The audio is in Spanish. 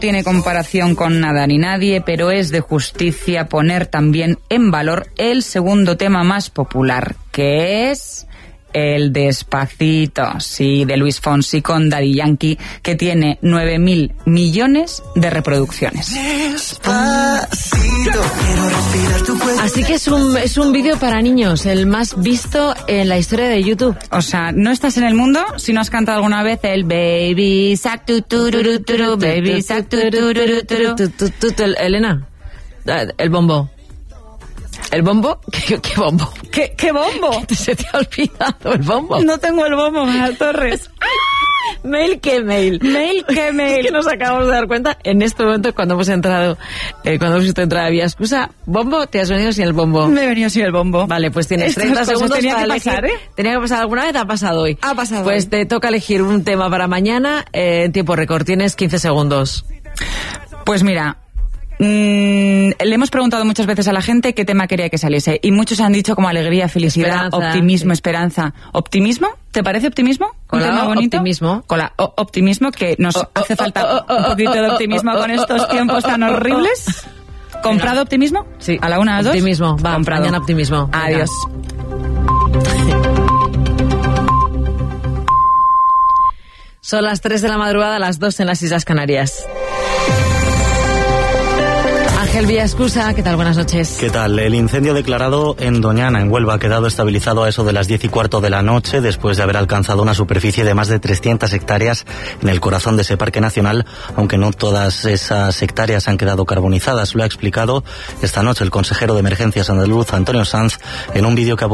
tiene comparación con nada ni nadie, pero es de justicia poner también en valor el segundo tema más popular, que es el Despacito, sí, de Luis Fonsi con Daddy Yankee, que tiene 9.000 millones de reproducciones. Así que es un vídeo para niños, el más visto en la historia de YouTube. O sea, no estás en el mundo si no has cantado alguna vez el Baby Sac tu tururuturu, Baby Sac tu tururuturu. Elena, el bombo. ¿El bombo? ¿Qué bombo? ¿Qué bombo? ¿Se te ha olvidado el bombo? No tengo el bombo, Manuel Torres. Mail que mail. Mail que mail. Es que nos acabamos de dar cuenta en este momento cuando hemos entrado, cuando hemos visto entrar a Vía Excusa. ¿Bombo? ¿Te has venido sin el bombo? Me he venido sin el bombo. Vale, pues tienes 30 segundos tenía para que pasar, elegir. Tenía que pasar alguna vez, ha pasado hoy. Ha pasado Pues hoy. te toca elegir un tema para mañana en tiempo récord. Tienes 15 segundos. Pues mira, le hemos preguntado muchas veces a la gente qué tema quería que saliese y muchos han dicho como alegría, felicidad, Esperanza, optimismo, sí. esperanza. ¿Optimismo? ¿Te parece optimismo? Con ¿Un la tema bonito? optimismo. Con la optimismo, que nos hace falta un poquito de optimismo con estos tiempos tan horribles. ¿Comprado optimismo? Sí. ¿A la una, a las dos? Optimismo. Va, comprado. mañana optimismo. Adiós. Son las 3 de la madrugada, las 2 en las Islas Canarias. Ángel Villaescusa, ¿qué tal? Buenas noches. ¿Qué tal? El incendio declarado en Doñana, en Huelva, ha quedado estabilizado a eso de las 10:15 de la noche, después de haber alcanzado una superficie de más de 300 hectáreas en el corazón de ese parque nacional, aunque no todas esas hectáreas han quedado carbonizadas. Lo ha explicado esta noche el consejero de Emergencias andaluz, Antonio Sanz, en un vídeo que ha